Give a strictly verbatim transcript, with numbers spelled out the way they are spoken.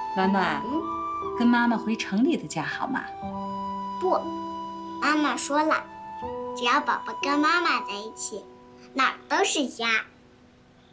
暖暖， 嗯， 跟妈妈回城里的家好吗？ 不，妈妈说了，只要宝宝跟妈妈在一起，哪儿都是家。